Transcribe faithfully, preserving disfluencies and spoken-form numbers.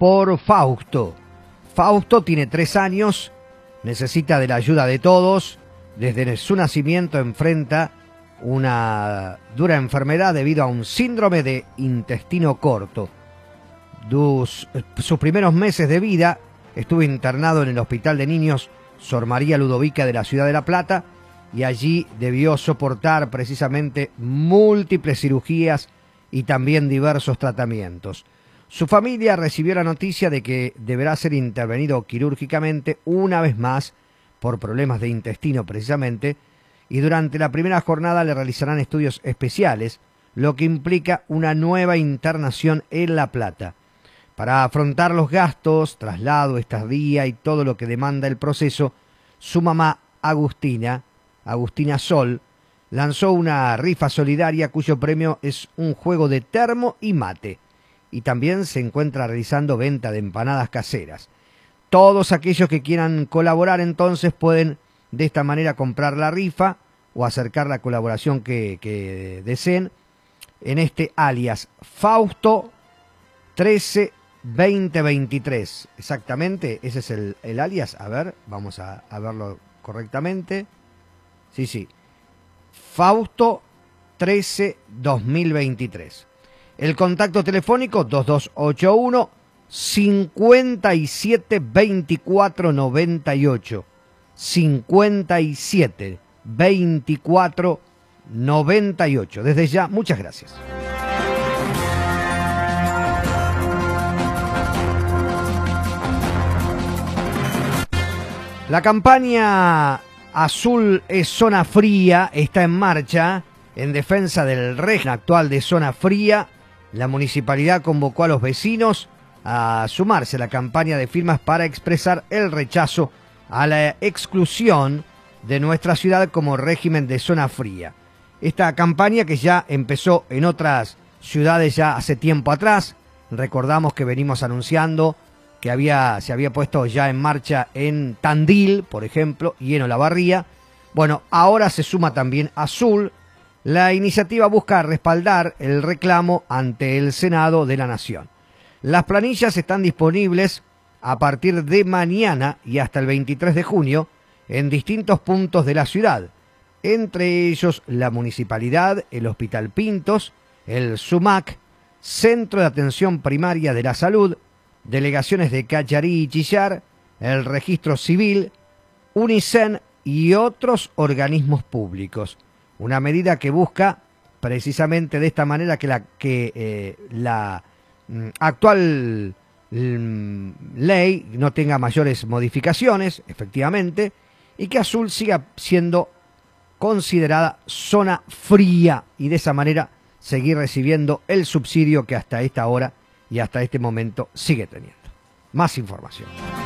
por Fausto. Fausto tiene tres años, necesita de la ayuda de todos. Desde su nacimiento enfrenta una dura enfermedad debido a un síndrome de intestino corto. Dus, sus primeros meses de vida estuvo internado en el Hospital de Niños Sor María Ludovica de la ciudad de La Plata y allí debió soportar precisamente múltiples cirugías y también diversos tratamientos. Su familia recibió la noticia de que deberá ser intervenido quirúrgicamente una vez más por problemas de intestino precisamente, y durante la primera jornada le realizarán estudios especiales, lo que implica una nueva internación en La Plata. Para afrontar los gastos, traslado, estadía y todo lo que demanda el proceso, su mamá Agustina, Agustina Sol, lanzó una rifa solidaria cuyo premio es un juego de termo y mate, y también se encuentra realizando venta de empanadas caseras. Todos aquellos que quieran colaborar entonces pueden de esta manera comprar la rifa o acercar la colaboración que, que deseen en este alias Fausto trece veinte veintitrés. Exactamente, ese es el, el alias. A ver, vamos a, a verlo correctamente. Sí, sí. Fausto trece dos mil veintitrés. El contacto telefónico dos dos ocho uno, cincuenta y siete, veinticuatro, noventa y ocho. cincuenta y siete, veinticuatro, noventa y ocho. Desde ya, muchas gracias. La campaña Azul es Zona Fría está en marcha en defensa del régimen actual de Zona Fría. La municipalidad convocó a los vecinos a sumarse a la campaña de firmas para expresar el rechazo a la exclusión de nuestra ciudad como régimen de Zona Fría. Esta campaña, que ya empezó en otras ciudades ya hace tiempo atrás, recordamos que venimos anunciando que había, se había puesto ya en marcha en Tandil, por ejemplo, y en Olavarría. Bueno, ahora se suma también Azul. La iniciativa busca respaldar el reclamo ante el Senado de la Nación. Las planillas están disponibles a partir de mañana y hasta el veintitrés de junio en distintos puntos de la ciudad, entre ellos la Municipalidad, el Hospital Pintos, el SUMAC, Centro de Atención Primaria de la Salud, delegaciones de Cacharí y Chillar, el Registro Civil, UNICEN y otros organismos públicos. Una medida que busca precisamente de esta manera que la, que, eh, la mm, actual mm, ley no tenga mayores modificaciones, efectivamente, y que Azul siga siendo considerada zona fría y de esa manera seguir recibiendo el subsidio que hasta esta hora y hasta este momento sigue teniendo. Más información.